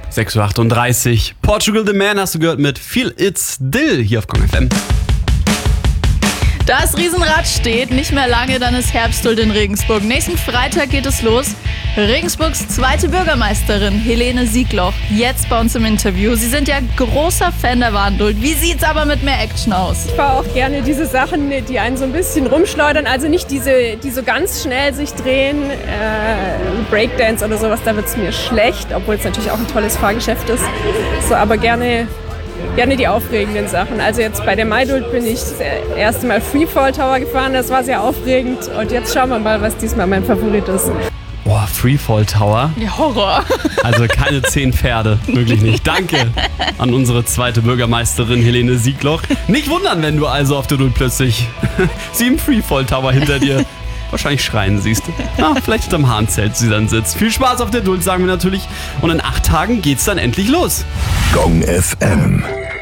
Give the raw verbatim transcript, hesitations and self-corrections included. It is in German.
sechs Uhr achtunddreißig. Portugal the Man hast du gehört mit Feel It's Dill hier auf Kong F M. Das Riesenrad steht, nicht mehr lange, dann ist Herbstduld in Regensburg. Nächsten Freitag geht es los. Regensburgs zweite Bürgermeisterin, Helene Siegloch, jetzt bei uns im Interview. Sie sind ja großer Fan der Warnduld. Wie sieht's aber mit mehr Action aus? Ich fahre auch gerne diese Sachen, die einen so ein bisschen rumschleudern. Also nicht diese, die so ganz schnell sich drehen. Äh, Breakdance oder sowas, da wird es mir schlecht, obwohl es natürlich auch ein tolles Fahrgeschäft ist. So, aber gerne... Gerne die aufregenden Sachen. Also jetzt bei der Maidult bin ich das erste Mal Freefall Tower gefahren, das war sehr aufregend. Und jetzt schauen wir mal, was diesmal mein Favorit ist. Boah, Freefall Tower. Ja, Horror. Also keine zehn Pferde, wirklich nicht. Danke an unsere zweite Bürgermeisterin Helene Siegloch. Nicht wundern, wenn du also auf der Duld plötzlich sieben Freefall Tower hinter dir wahrscheinlich schreien siehst. Ja, vielleicht hinterm Hahnzelt sie dann sitzt. Viel Spaß auf der Duld, sagen wir natürlich. Und in acht Tagen geht's dann endlich los. Kong F M.